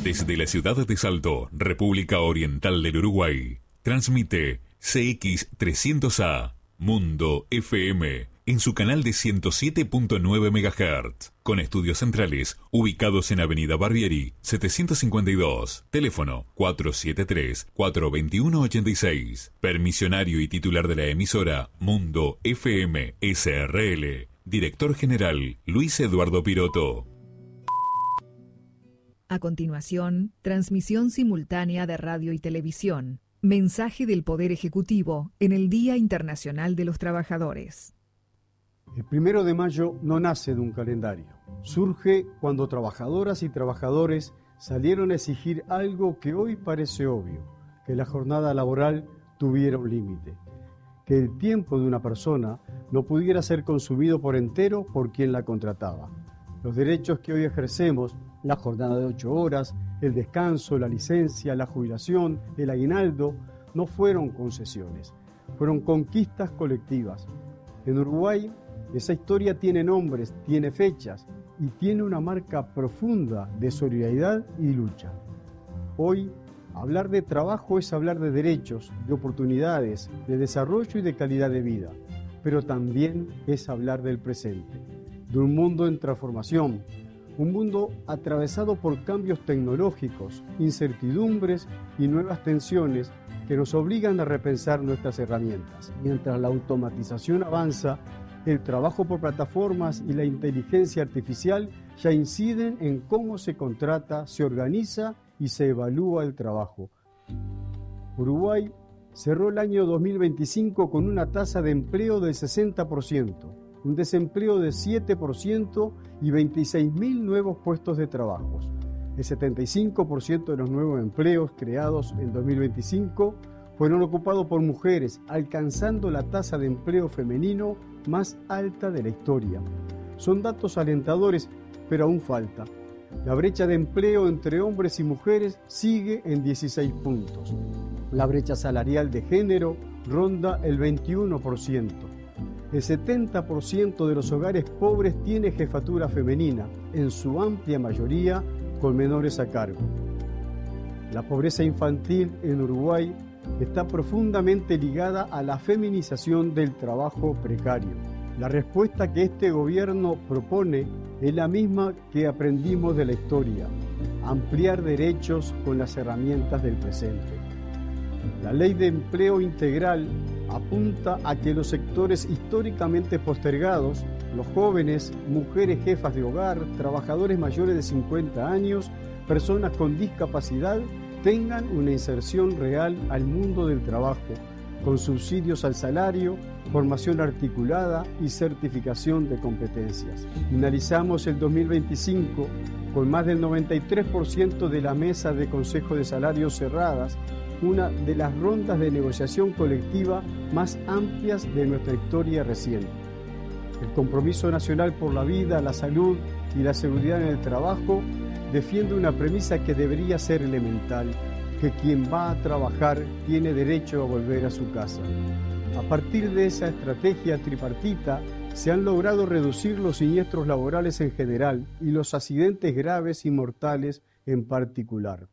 Desde la ciudad de Salto, República Oriental del Uruguay, transmite CX300A, Mundo FM, en su canal de 107.9 MHz, con estudios centrales ubicados en Avenida Barbieri, 752, teléfono 473-421-86, permisionario y titular de la emisora Mundo FM SRL, director general Luis Eduardo Piroto. A continuación, transmisión simultánea de radio y televisión. Mensaje del Poder Ejecutivo en el Día Internacional de los Trabajadores. El 1 de mayo no nace de un calendario. Surge cuando trabajadoras y trabajadores salieron a exigir algo que hoy parece obvio, que la jornada laboral tuviera un límite, que el tiempo de una persona no pudiera ser consumido por entero por quien la contrataba. Los derechos que hoy ejercemos, la jornada de 8 horas, el descanso, la licencia, la jubilación, el aguinaldo, no fueron concesiones, fueron conquistas colectivas. En Uruguay, esa historia tiene nombres, tiene fechas y tiene una marca profunda de solidaridad y lucha. Hoy, hablar de trabajo es hablar de derechos, de oportunidades, de desarrollo y de calidad de vida, pero también es hablar del presente, de un mundo en transformación, un mundo atravesado por cambios tecnológicos, incertidumbres y nuevas tensiones que nos obligan a repensar nuestras herramientas. Mientras la automatización avanza, el trabajo por plataformas y la inteligencia artificial ya inciden en cómo se contrata, se organiza y se evalúa el trabajo. Uruguay cerró el año 2025 con una tasa de empleo del 60%, un desempleo de 7% y 26.000 nuevos puestos de trabajo. El 75% de los nuevos empleos creados en 2025 fueron ocupados por mujeres, alcanzando la tasa de empleo femenino más alta de la historia. Son datos alentadores, pero aún falta. La brecha de empleo entre hombres y mujeres sigue en 16 puntos. La brecha salarial de género ronda el 21%. El 70% de los hogares pobres tiene jefatura femenina, en su amplia mayoría con menores a cargo. La pobreza infantil en Uruguay está profundamente ligada a la feminización del trabajo precario. La respuesta que este gobierno propone es la misma que aprendimos de la historia: ampliar derechos con las herramientas del presente. La Ley de Empleo Integral apunta a que los sectores históricamente postergados, los jóvenes, mujeres jefas de hogar, trabajadores mayores de 50 años, personas con discapacidad, tengan una inserción real al mundo del trabajo, con subsidios al salario, formación articulada y certificación de competencias. Finalizamos el 2025 con más del 93% de la mesa de Consejo de Salarios cerradas, una de las rondas de negociación colectiva más amplias de nuestra historia reciente. El Compromiso Nacional por la Vida, la Salud y la Seguridad en el Trabajo defiende una premisa que debería ser elemental, que quien va a trabajar tiene derecho a volver a su casa. A partir de esa estrategia tripartita, se han logrado reducir los siniestros laborales en general y los accidentes graves y mortales en particular.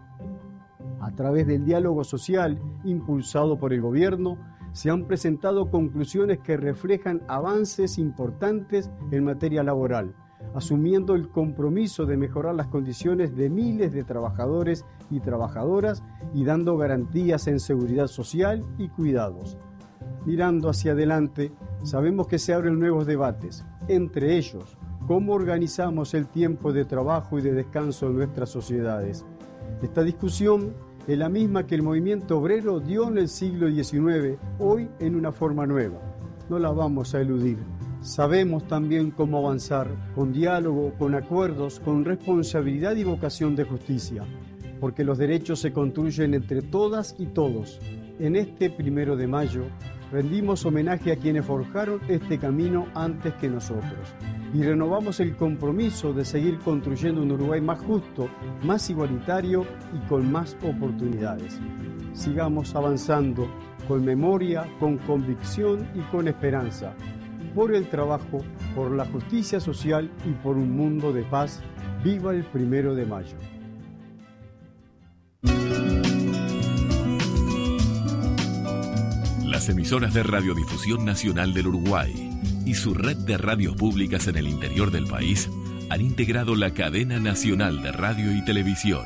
A través del diálogo social impulsado por el gobierno, se han presentado conclusiones que reflejan avances importantes en materia laboral, asumiendo el compromiso de mejorar las condiciones de miles de trabajadores y trabajadoras y dando garantías en seguridad social y cuidados. Mirando hacia adelante, sabemos que se abren nuevos debates, entre ellos, cómo organizamos el tiempo de trabajo y de descanso en nuestras sociedades. Esta discusión es la misma que el movimiento obrero dio en el siglo XIX, hoy en una forma nueva. No la vamos a eludir. Sabemos también cómo avanzar, con diálogo, con acuerdos, con responsabilidad y vocación de justicia, porque los derechos se construyen entre todas y todos. En este 1 de mayo, rendimos homenaje a quienes forjaron este camino antes que nosotros y renovamos el compromiso de seguir construyendo un Uruguay más justo, más igualitario y con más oportunidades. Sigamos avanzando con memoria, con convicción y con esperanza, por el trabajo, por la justicia social y por un mundo de paz. ¡Viva el 1 de mayo! las emisoras de Radiodifusión Nacional del Uruguay y su red de radios públicas en el interior del país han integrado la cadena nacional de radio y televisión.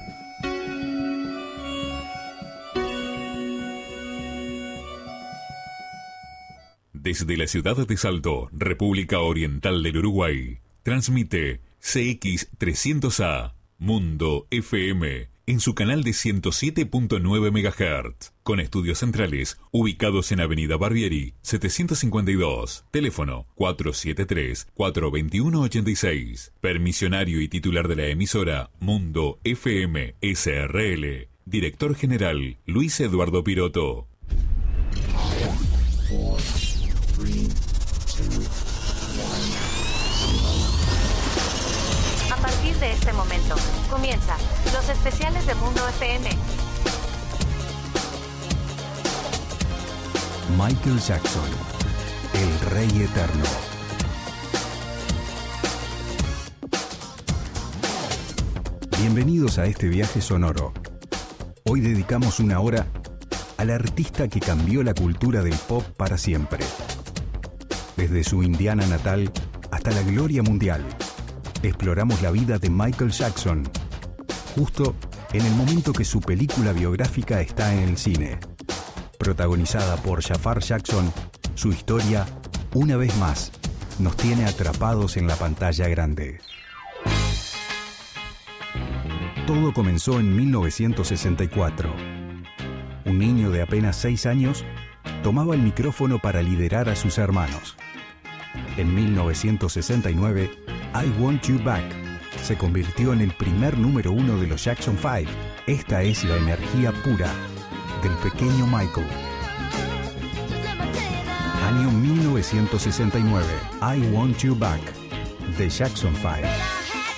Desde la ciudad de Salto, República Oriental del Uruguay, transmite CX300A, Mundo FM, en su canal de 107.9 MHz, con estudios centrales ubicados en Avenida Barbieri, 752, teléfono 473-421-86, permisionario y titular de la emisora Mundo FM SRL, director general Luis Eduardo Piroto. A partir de este momento, comienza los especiales de Mundo FM. Michael Jackson, el Rey Eterno. Bienvenidos a este viaje sonoro. Hoy dedicamos una hora al artista que cambió la cultura del pop para siempre. Desde su Indiana natal hasta la gloria mundial, exploramos la vida de Michael Jackson, justo en el momento que su película biográfica está en el cine. Protagonizada por Jafar Jackson, su historia, una vez más, nos tiene atrapados en la pantalla grande. Todo comenzó en 1964. Un niño de apenas 6 años tomaba el micrófono para liderar a sus hermanos. En 1969, I Want You Back se convirtió en el primer número 1 de los Jackson 5. Esta es la energía pura del pequeño Michael. Año 1969, I Want You Back, de Jackson 5.